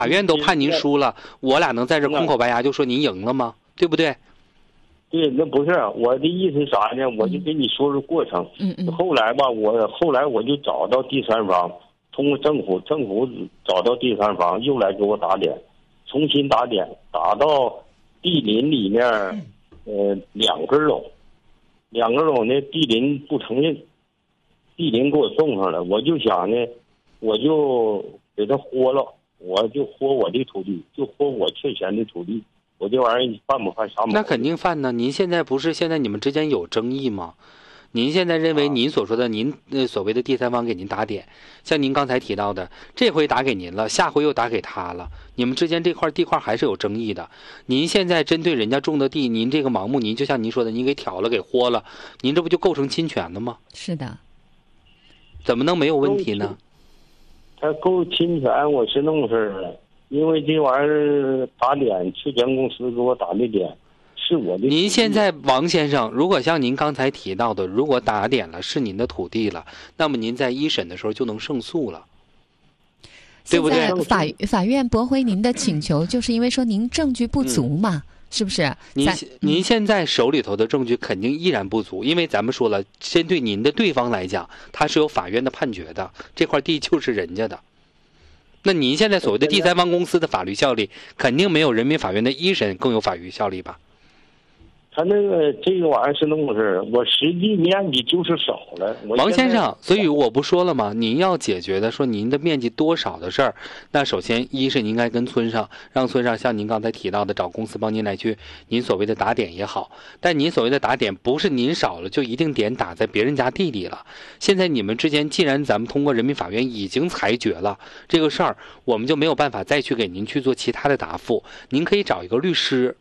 法院都判您输了，我俩能在这空口白牙就说您赢了吗？对不对？ 对，那不是我的意思是啥呢？我就给你说说过程。后来吧，我就找到第三方，通过政府找到第三方，又来给我打点，重新打点，打到地林里面，2根篓呢，地林不承认，地林给我送上了，我就想呢，我就给他豁了，我就豁我的土地，就豁我欠钱的土地。我这玩意儿犯不犯啥毛病？ 那肯定犯呢。您现在不是现在你们之间有争议吗？您现在认为您所说的您所谓的第三方给您打点，像您刚才提到的，这回打给您了，下回又打给他了，你们之间这块地块还是有争议的。您现在针对人家种的地，您这个盲目，您就像您说的，您给挑了给豁了，您这不就构成侵权了吗？ 是的。 怎么能没有问题呢？ 他够侵权，我是那么事儿。因为这玩意儿打点，确权公司给我打的点，是我的。 您现在王先生，如果像您刚才提到的，如果打点了是您的土地了，那么您在一审的时候就能胜诉了，对不对？ 法院驳回您的请求，就是因为说您证据不足嘛，是不是？ 您现在手里头的证据肯定依然不足，因为咱们说了，针对您的对方来讲，他是有法院的判决的，这块地就是人家的。那您现在所谓的第三方公司的法律效力，肯定没有人民法院的一审更有法律效力吧？ 他这个玩意儿是那么回事，我实际面积就是少了。 王先生，所以我不说了吗？您要解决的说您的面积多少的事儿，那首先一是您应该跟村上，让村上像您刚才提到的找公司帮您来去您所谓的打点也好，但您所谓的打点不是您少了就一定点打在别人家地里了。现在你们之间既然咱们通过人民法院已经裁决了这个事儿，我们就没有办法再去给您去做其他的答复，您可以找一个律师。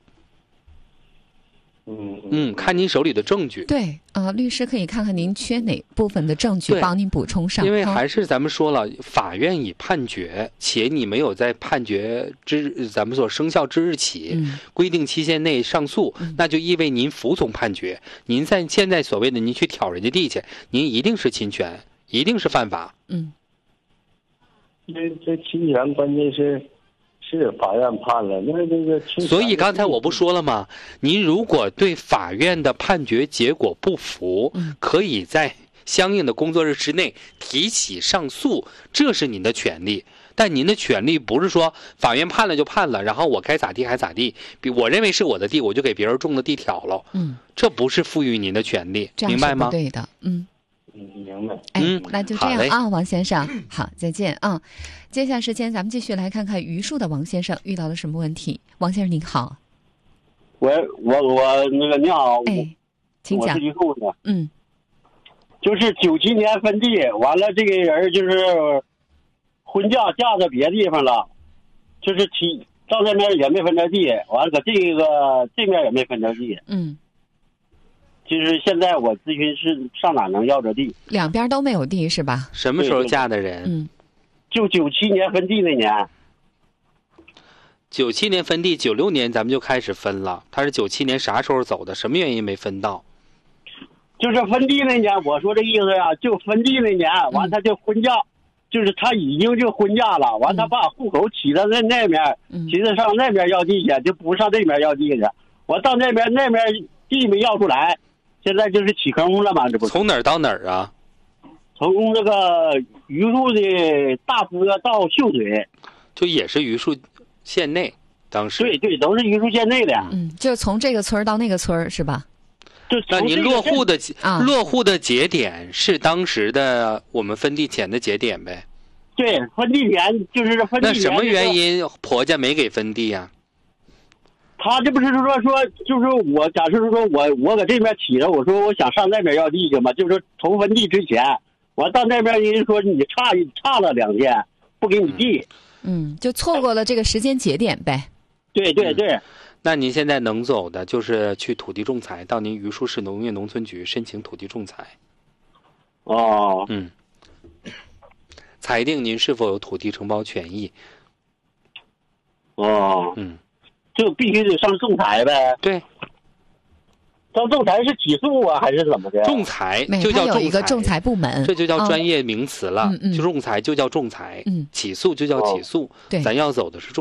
看您手里的证据。 对，律师可以看看您缺哪部分的证据，帮您补充上。 因为还是咱们说了，法院已判决，且你没有在判决咱们所生效之日起，规定期限内上诉，那就意味您服从判决。您现在所谓的您去挑人家地去，您一定是侵权，一定是犯法。 这侵权关键是法院判了，那个所以刚才我不说了吗？您如果对法院的判决结果不服，可以在相应的工作日之内提起上诉，这是您的权利。但您的权利不是说法院判了就判了，然后我该咋地还咋地，我认为是我的地，我就给别人种的地挑了。这不是赋予您的权利，明白吗？ 对的， 明白。 那就这样啊，王先生，好，再见啊。接下来时间，咱们继续来看看榆树的王先生遇到了什么问题。王先生您好。 我那个你好， 请讲。 我是榆树的。就是97年分地，完了这个人就是婚嫁嫁到别地方了，就是到那边也没分着地，完了搁这面也没分着地。就是现在我咨询是上哪能要着地？ 两边都没有地是吧？ 什么时候嫁的人？ 就97年分地那年。 97年分地，96年咱们就开始分了。他是97年啥时候走的？什么原因没分到？ 就是分地那年，我说这意思呀，就分地那年，完他就婚嫁，就是他已经就婚嫁了，完他把户口起到那边，寻思上那边要地去，就不上这边要地去。我到那边地没要出来。现在就是起坑了嘛，这不从哪儿到哪儿啊？ 从这个榆树的大坡到秀水， 就也是榆树县内，当时对，都是榆树县内的。 就从这个村到那个村是吧？ 那您落户的节点是当时的我们分地前的节点呗？ 对，分地前就是分地前。 那什么原因婆家没给分地呀？ 他这不是说就是我假设说我搁这边起着，我说我想上那边要地去嘛，就是从分地之前，我到那边人说你差了2天不给你地， 就错过了这个时间节点呗。 对。 那您现在能走的就是去土地仲裁，到您榆树市农业农村局申请土地仲裁。裁定您是否有土地承包权益。 就必须得上仲裁呗。 对。 这仲裁是起诉啊，还是怎么的？ 仲裁就叫仲裁， 有一个仲裁部门， 这就叫专业名词了。就仲裁就叫仲裁，起诉就叫起诉，咱要走的是仲裁。